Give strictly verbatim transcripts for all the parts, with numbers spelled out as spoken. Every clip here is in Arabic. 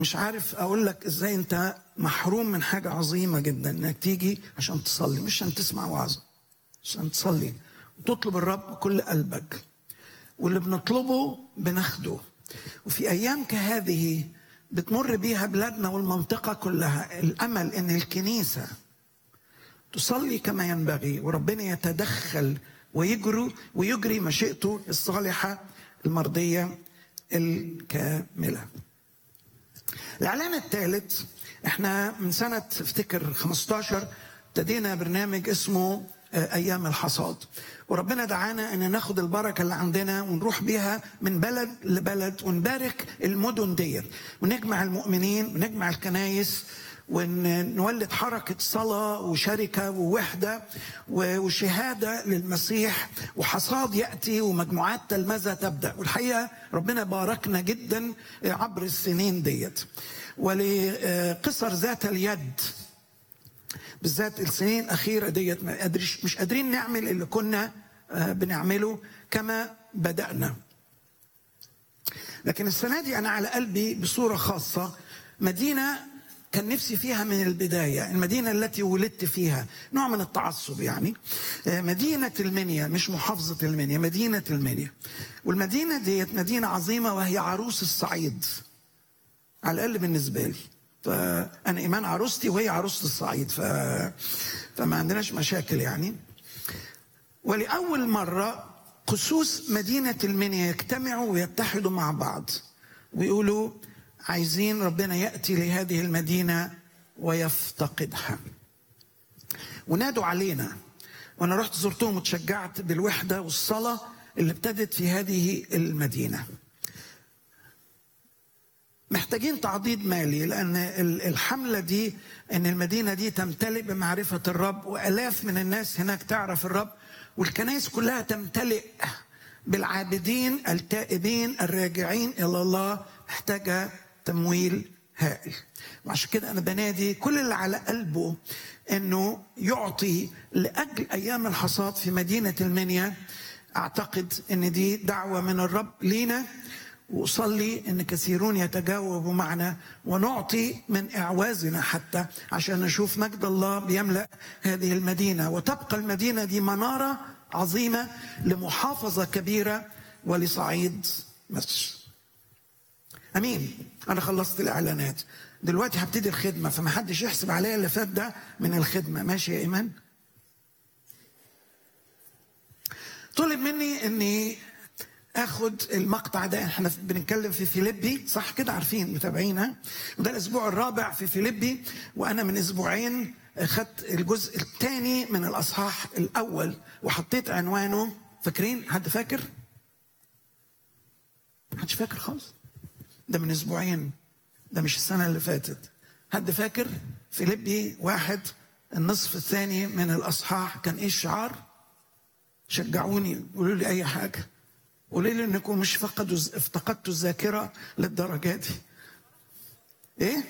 مش عارف اقول لك ازاي انت محروم من حاجه عظيمه جدا، انك تيجي عشان تصلي، مش عشان تسمع وعظه، عشان تصلي وتطلب الرب بكل قلبك. واللي بنطلبه بناخده. وفي ايام كهذه بتمر بيها بلادنا والمنطقه كلها، الامل ان الكنيسه تصلي كما ينبغي وربنا يتدخل ويجري ويجري مشيئته الصالحه المرضيه الكامله. الإعلان الثالث، احنا من سنة افتكر خمستاشر ابتدينا برنامج اسمه أيام الحصاد، وربنا دعانا أن ناخد البركة اللي عندنا ونروح بيها من بلد لبلد ونبارك المدن ديت، ونجمع المؤمنين ونجمع الكنايس ونولد حركة صلاة وشركة ووحدة وشهادة للمسيح، وحصاد يأتي ومجموعات تلمذة تبدأ. والحقيقة ربنا باركنا جدا عبر السنين ديت. ولقصر ذات اليد بالذات السنين الأخيرة ديت مش قادرين نعمل اللي كنا بنعمله كما بدأنا. لكن السنة دي أنا على قلبي بصورة خاصة مدينة كان نفسي فيها من البداية، المدينة التي ولدت فيها، نوع من التعصب يعني، مدينة المنيا، مش محافظة المنيا، مدينة المنيا. والمدينة ديت مدينة عظيمة وهي عروس الصعيد على الأقل بالنسبة لي. فأنا إيمان عروستي وهي عروسة الصعيد، ف... فما عندناش مشاكل يعني. ولأول مرة قسوس مدينة المنيا يجتمعوا ويتحدوا مع بعض ويقولوا عايزين ربنا يأتي لهذه المدينة ويفتقدها، ونادوا علينا. وأنا رحت زرتهم وتشجعت بالوحدة والصلاة اللي ابتدت في هذه المدينة. محتاجين تعضيد مالي، لأن الحملة دي أن المدينة دي تمتلئ بمعرفة الرب، وألاف من الناس هناك تعرف الرب، والكنائس كلها تمتلئ بالعابدين التائبين الراجعين إلى الله. محتاجة تمويل هائل. وعشان كده أنا بنادي كل اللي على قلبه أنه يعطي لأجل أيام الحصاد في مدينة المنيا. أعتقد أن دي دعوة من الرب لينا، وأصلي أن كثيرون يتجاوبوا معنا ونعطي من إعوازنا حتى عشان نشوف مجد الله بيملأ هذه المدينة، وتبقى المدينة دي منارة عظيمة لمحافظة كبيرة ولصعيد مصر. أمين. أنا خلصت الإعلانات، دلوقتي هبتدي الخدمة، فما حدش يحسب عليا اللي فات ده من الخدمة. ماشي يا إيمان؟ طلب مني أني أخد المقطع ده. احنا بنتكلم في فيليبي، صح كده؟ عارفين متابعينها، وده الأسبوع الرابع في فيليبي، وأنا من أسبوعين أخدت الجزء الثاني من الأصحاح الأول وحطيت عنوانه، فاكرين؟ حد فاكر؟ محدش فاكر خالص؟ ده من أسبوعين، ده مش السنة اللي فاتت. حد فاكر؟ فيليبي واحد النصف الثاني من الأصحاح كان إيه الشعار؟ شجعوني، قولوا لي أي حاجة، قولوا لي إنكم مش فقدوا افتقدتوا الذاكرة للدرجة دي. إيه؟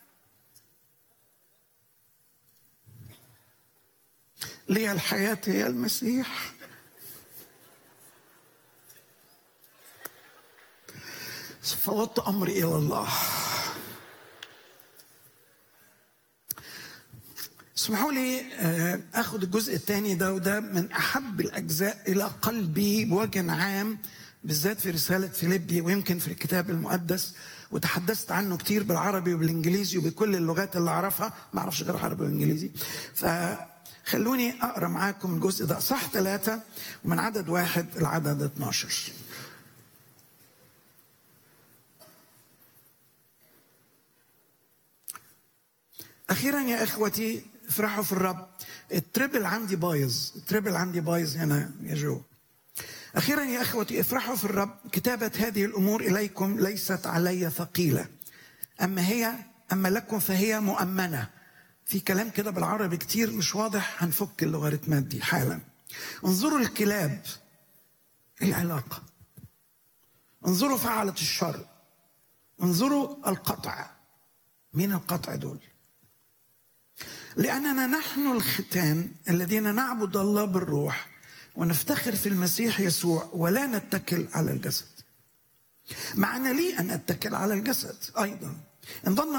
لي الحياة هي المسيح. فوضت أمري إلى الله. اسمحوا لي أخذ الجزء الثاني ده، وده من أحب الأجزاء إلى قلبي بوجه عام، بالذات في رسالة فيليبي ويمكن في الكتاب المقدس، وتحدثت عنه كتير بالعربي وبالإنجليزي وبكل اللغات اللي أعرفها، ما أعرفش غير عربي وإنجليزي. فخلوني أقرأ معاكم الجزء ده، صح ثلاثة ومن عدد واحد العدد اتناشر. أخيرا يا إخوتي افرحوا في الرب. التريبل عندي بايظ، التريبل عندي بايظ هنا يا جو. أخيرا يا إخوتي افرحوا في الرب. كتابة هذه الأمور إليكم ليست علي ثقيلة، أما هي أما لكم فهي مؤمنة. في كلام كده بالعربي كتير مش واضح، هنفك اللوغاريتمات دي حالا. انظروا الكلاب، العلاقة، انظروا فعلة الشر، انظروا القطع. مين القطع دول؟ لأننا نحن الختان الذين نعبد الله بالروح ونفتخر في المسيح يسوع ولا نتكل على الجسد. معنى لي أن أتكل على الجسد أيضا، ان ظن